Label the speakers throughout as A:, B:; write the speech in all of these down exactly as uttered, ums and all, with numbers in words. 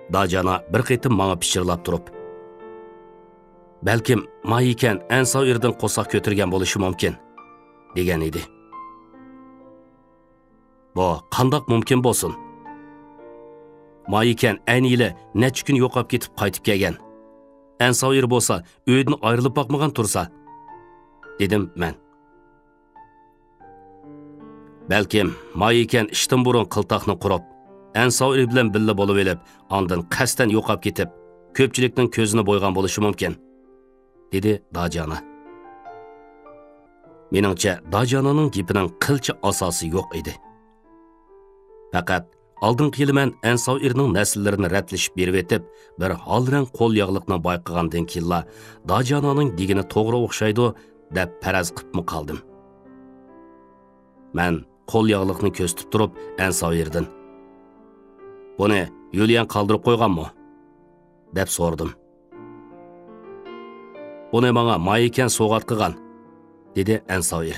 A: Dajana bir qitim manga pichirlab turib, balkim Mayikan Ansavirdan qo'saq ko'tirgan bo'lishi mumkin, degan edi. Bu qandoq mumkin bo'lsin? Mayikan ayniyle necha kun yo'qolib ketib qaytib kelgan. Ansavir bo'lsa, uydan ayrilib boqmagan tursa, dedim men. Balkim Mayikan ishdan burun qiltaqni qurib, Ansavir bilan billa bo'lib elib, ondan qasdan yo'qolib ketib, ko'pchilikning ko'zini bo'ygan bo'lishi mumkin, dedi Dajana. Meningcha Dajananing gapining qilcha asosi yo'q edi. Faqat oldingi yili men Ansavirning naslarini ratlashib berib etib, bir holrang qo'l yog'liqni bayqagandan keyin Dajananing degini to'g'ri o'xshaydi deb faraz qilib qoldim. Men qo'l yog'liqni ko'zitib turib Ansavirdan, "Buni Yuliyan qoldirib qo'yganmi?" deb so'radim. "Buni menga Mayikan so'g'at qilgan", dedi Ansavir.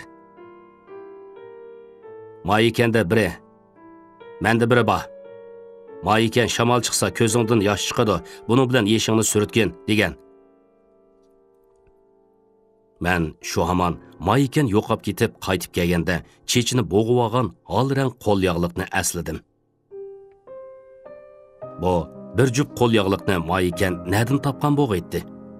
A: "Mayikanda biri, menda biri bor. Mayikan shamol chiqsa ko'zingdan yosh chiqadi, buning bilan yeshingni suritgin", degan. Men shu hamon Mayikan yo'qolib ketib qaytib kelganda chechini bo'g'ib olgan holrang qo'l yog'liqni esladim. Bu bir jup qo'l yog'liqni Mayikan nerdan topgan bo'g'aydi?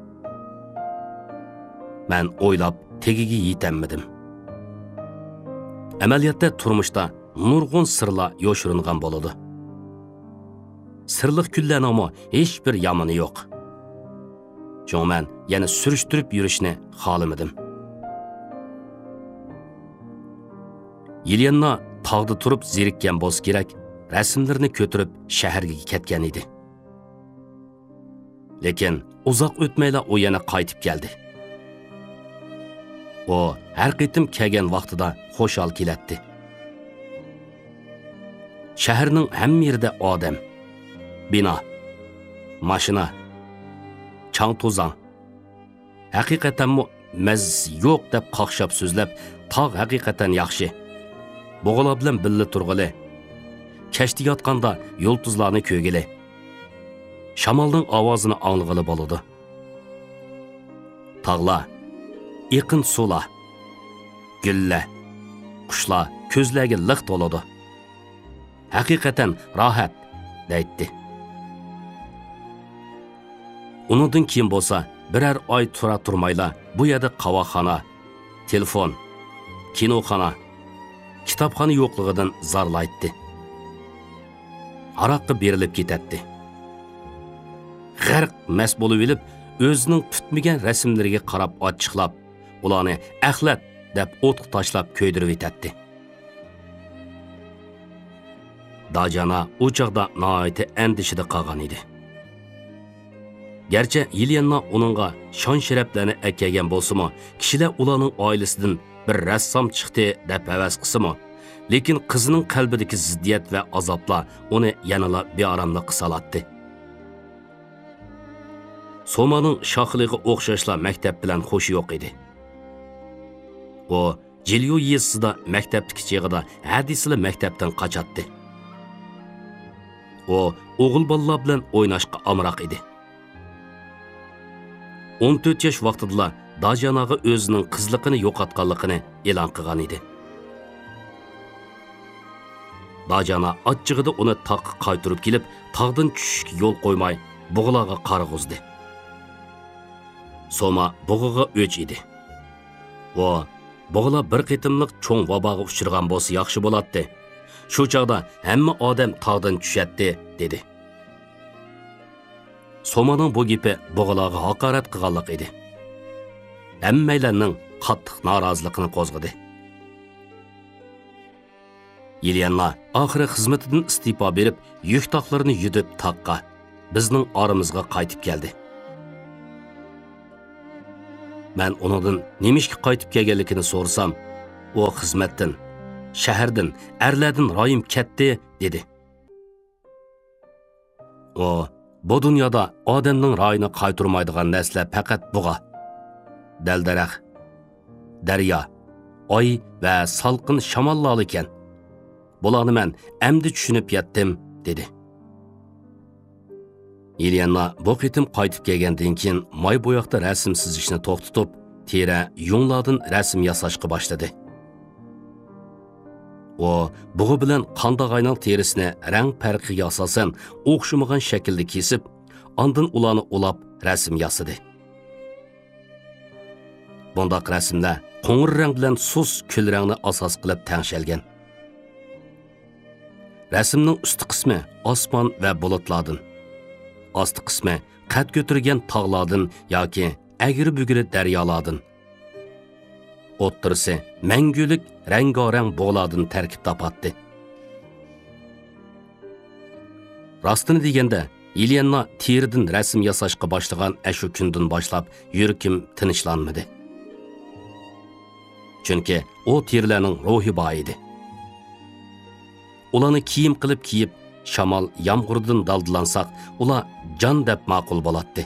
A: Men o'ylab tegiga yetenmedim. Amaliyotda turmushda nurg'un sirlar yo'shiringan bo'ladi. Sirliq kunlarning hech bir yomoni yo'q. Chunki men yana surishtirib yurishni xohlamadim. Yelena tog'da turib zerikkan bo'lsa kerak, rasmlarni ko'tirib shaharga ketgan edi. Lekin uzoq o'tmayla u yana qaytib keldi. O har qitim kelgan vaqtida xo'shal kelatdi. Shaharning hamma yerida odam, bino, mashina, chang to'zon. Haqiqatan maz yo'q deb qaqshab so'zlab, tog' haqiqatan yaxshi. Bo'g'alar bilan billa turg'ili. Kashti yotganda yulduzlarni ko'gili. Shamolning ovozini anglag'ili bo'ladi. Tog'lar, yaqin suvlar, gullar, qushlar ko'zlarga liq to'ladi. Haqiqatan rohat, deydi. Undan keyin bo'lsa, birer oy tura turmayla bu yerda qavoxona, telefon, kinoxona, kitobxona yo'qligidan zarlaydi. Aroqqa berilib ketadi. G'arq mas bo'lib elib, o'zining tutmagan rasmlariga qarab ochiqlab, ularni axlat deb o'tqa tashlab ko'ydirib etadi. Dajana u chaqda nihoyatda andishida qolgan edi. Gerçi Yelena onunğa şan şereflerini ekkeyen bolsa-mı, kişiler ulanın ailesinden bir ressam çıktı dep heves qısı-mı, lekin kızının kalbideki ziddiyet ve azapla onu yanıla bir aramda kısalattı. Soma'nın şahlığı oxşaşla mektep bilen hoşu yok idi. O, Cilyo yezisida mekteptiki çağıda hadisili mektepten kaçattı. O, oğul balla bilen oynaşqa amraq idi. o'n to'rt yosh vaqtida Dajanaga o'zining qizliqini yo'qotganligini e'lon qilgan edi. Dajana achchig'ida uni taqqa qaytirib kelib, tog'dan tushishga yo'l qo'ymay, bug'laga qarg'uzdi. Soma bug'iga o'ch edi. Va bug'la bir qitimliq cho'ng vaboga uchirgan bo'lsa yaxshi bo'ladi. Shu chaqda hamma odam tog'dan tushadi, dedi. Soma'nın bu gipi bug'laga haqorat qilganlik edi. Hammalarning qattiq noroziligini qo'zg'adi. Yelena oxiri xizmatidan istifa berib, yuk taqlarini yudib taqqa, bizning oramizga qaytib keldi. Men unindan nemishga qaytib kelganligini so'rsam, u xizmatdan, shahardan, erlardan royim ketdi, dedi. O bu dunyoda odamning royini qaytarmaydigan narsa faqat buğa, daldarax, daryo, oy va salqin shamollar ekan. Bularni men endi tushunib yetdim, dedi. Ilyanna bu qitim qaytib kelgandan keyin may bo'yoqda rasm chizishni to'xtatib, teri yunglardan rasm yasashga boshladi. O, bug'i bilan qandag'ayning terisini rang farqiga asosan o'xshamagan shaklda kesib, ondan ularni ulab rasm yasadi. Bundaq rasmlar qo'ng'ir rang bilan sus kul rangni asos qilib tangshalgan. Rasmning usti qismi osmon va bulutlardan, osti qismi qad ko'targan tog'lardan yoki agri-bugri daryolardan, o'ttirisi mangulik rang-rang bog'lardan tarkib topadi. Rostini deganda, Ilyanna teridan rasm yasashga boshlagan ashu kundan boshlab yuragim tinchlanmadi. Chunki o terilarning ruhi bor edi. Ularni kiyim qilib kiyib, shamol yomg'irdan daldilansak, ular jon deb ma'qul bo'ladi.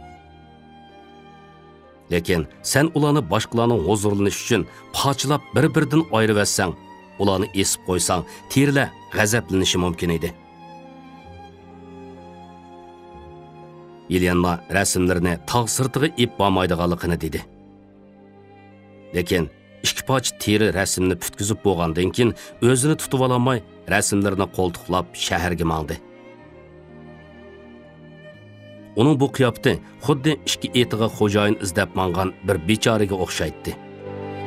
A: Lekin sen ularni boshqalarning huzurlanishi uchun pochilab bir-biridan ayirib etsang, ularni esib qo'ysang, terilar g'azablanishi mumkin edi. Ilyanna rasmlarini tog' sirtiga ip bo'lmaydiganligini dedi. Lekin ikki poch teri rasmni putkizib bo'lgandan keyin o'zini tutib ololmay rasmlarini qo'ltiqlab shaharga mangdi. Uning bu qiyofati xuddi ikki etiga xo'jayin izlab mangan bir bechoraga o'xshaydi.